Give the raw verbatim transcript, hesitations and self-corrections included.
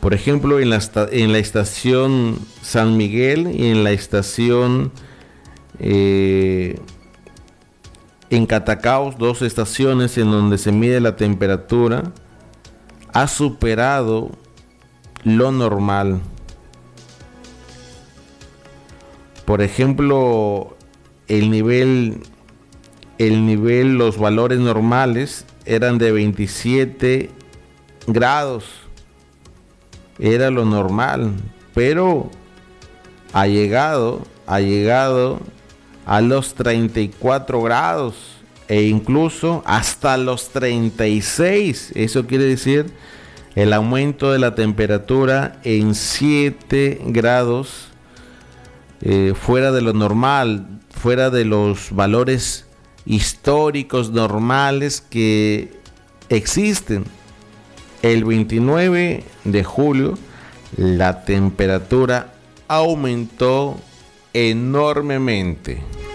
Por ejemplo, en la, en la estación San Miguel y en la estación eh, en Catacaos, dos estaciones en donde se mide la temperatura, ha superado lo normal. Por ejemplo, el nivel, el nivel, los valores normales eran de veintisiete grados. Era lo normal, pero ha llegado, ha llegado a los treinta y cuatro grados e incluso hasta los treinta y seis. Eso quiere decir el aumento de la temperatura en siete grados eh, fuera de lo normal, fuera de los valores históricos normales que existen. El veintinueve de julio la temperatura aumentó enormemente.